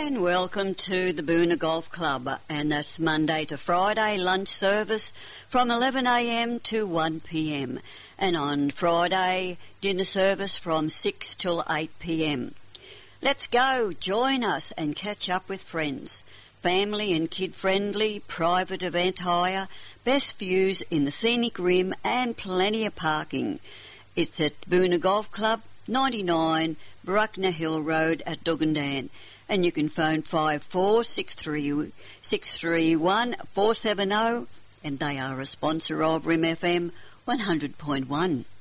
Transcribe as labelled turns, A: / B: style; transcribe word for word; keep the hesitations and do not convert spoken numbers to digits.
A: And welcome to the Boonah Golf Club, and that's Monday to Friday lunch service from eleven a m to one p m, and on Friday dinner service from six till eight p m. Let's go, join us and catch up with friends. Family and kid-friendly, private event hire, best views in the scenic rim and plenty of parking. It's at Boonah Golf Club, ninety-nine Bruckner Hill Road at Dugandan. And you can phone five four six three six three one four seven zero, and they are a sponsor of R I M F M one hundred point one.